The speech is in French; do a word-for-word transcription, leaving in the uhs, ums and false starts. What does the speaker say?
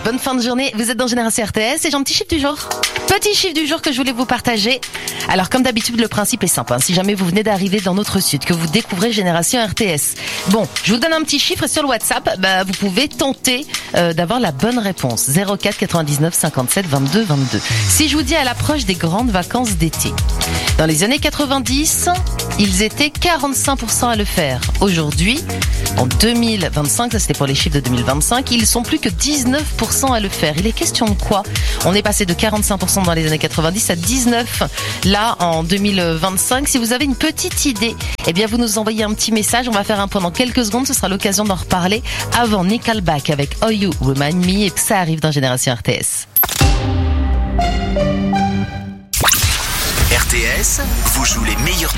bonne fin de journée. Vous êtes dans Génération R T S et j'ai un petit chiffre du jour. Petit chiffre du jour que je voulais vous partager. Alors comme d'habitude, le principe est simple. Hein. Si jamais vous venez d'arriver dans notre sud, que vous découvrez Génération R T S. Bon, je vous donne un petit chiffre sur le WhatsApp. Bah, vous pouvez tenter euh, d'avoir la bonne réponse. zéro quatre quatre-vingt-dix-neuf cinquante-sept vingt-deux vingt-deux. Si je vous dis à l'approche des grandes vacances d'été. Dans les années quatre-vingt-dix, ils étaient quarante-cinq pour cent à le faire. Aujourd'hui, en deux mille vingt-cinq, ça c'était pour les chiffres de deux mille vingt-cinq, ils sont plus que dix-neuf pour cent à le faire. Il est question de quoi? On est passé de quarante-cinq pour cent dans les années quatre-vingt-dix à dix-neuf là en deux mille vingt-cinq. Si vous avez une petite idée, eh bien vous nous envoyez un petit message. On va faire un point dans quelques secondes. Ce sera l'occasion d'en reparler avant Nickelback avec All You Remind Me et ça arrive dans Génération R T S. R T S vous joue les meilleurs